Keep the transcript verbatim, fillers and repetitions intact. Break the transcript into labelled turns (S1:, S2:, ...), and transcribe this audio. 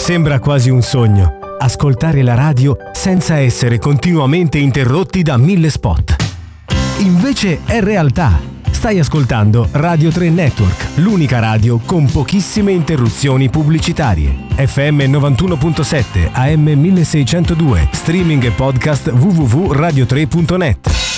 S1: Sembra quasi un sogno, ascoltare la radio senza essere continuamente interrotti da mille spot. Invece è realtà. Stai ascoltando Radio tre Network, l'unica radio con pochissime interruzioni pubblicitarie. F M novantuno virgola sette, A M milleseicentodue, streaming e podcast w w w punto radio tre punto net.